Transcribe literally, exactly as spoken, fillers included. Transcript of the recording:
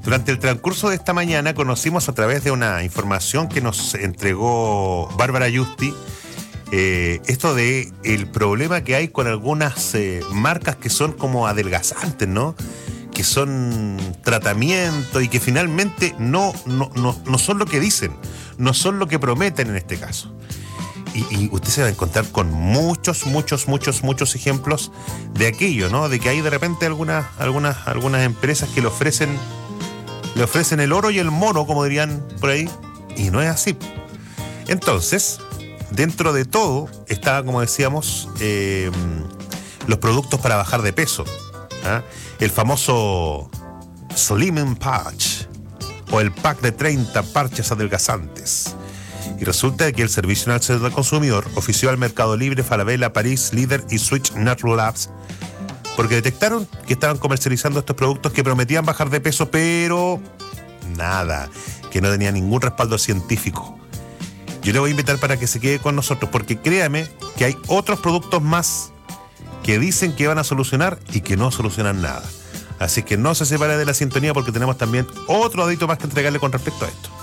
Durante el transcurso de esta mañana conocimos a través de una información que nos entregó Bárbara Justi, eh, esto de el problema que hay con algunas eh, marcas que son como adelgazantes, ¿no? Que son tratamientos y que finalmente no, no, no, no son lo que dicen, no son lo que prometen en este caso. Y, y usted se va a encontrar con muchos, muchos, muchos, muchos ejemplos de aquello, ¿no? De que hay de repente algunas, algunas, algunas empresas que le ofrecen Le ofrecen el oro y el mono, como dirían por ahí, y no es así. Entonces, dentro de todo, está, como decíamos, eh, los productos para bajar de peso. ¿Ah? El famoso Slimming Patch, o el pack de treinta parches adelgazantes. Y resulta que el Servicio Nacional del Consumidor ofició al Mercado Libre, Falabella, París, Líder y Switch Natural Labs, porque detectaron que estaban comercializando estos productos que prometían bajar de peso, pero nada, que no tenía ningún respaldo científico. Yo le voy a invitar para que se quede con nosotros, porque créame que hay otros productos más que dicen que van a solucionar y que no solucionan nada. Así que no se separe de la sintonía, porque tenemos también otro adito más que entregarle con respecto a esto.